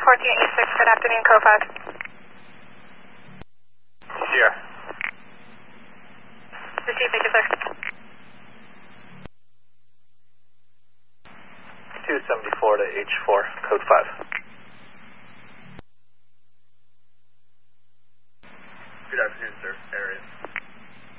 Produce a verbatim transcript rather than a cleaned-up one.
fourteen E six, good afternoon, code five. Here. Receive, thank you, sir. two seventy-four to H four, code five. Good afternoon, sir. Area.